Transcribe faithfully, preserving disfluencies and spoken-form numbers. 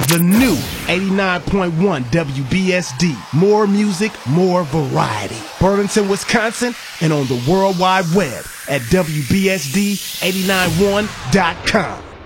The new eighty-nine point one W B S D. More music, more variety. Burlington, Wisconsin, and on the World Wide Web at W B S D eight nine one dot com.